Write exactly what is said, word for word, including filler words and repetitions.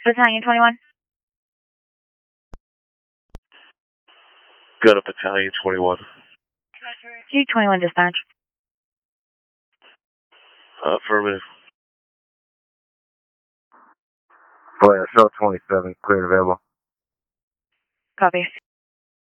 Battalion twenty-one. Go to Battalion twenty-one. G twenty-one dispatch. Affirmative. Flash, show twenty-seven, cleared available. Copy.